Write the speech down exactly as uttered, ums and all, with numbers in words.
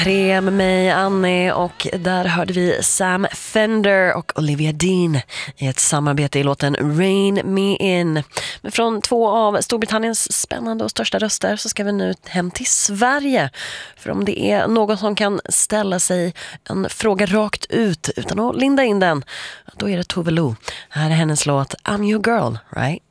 Tre med mig, Annie, och där hörde vi Sam Fender och Olivia Dean i ett samarbete i låten Rain Me In. Men från två av Storbritanniens spännande och största röster så ska vi nu hem till Sverige. För om det är någon som kan ställa sig en fråga rakt ut utan att linda in den, då är det Tove Lo. Här är hennes låt I'm Your Girl, right?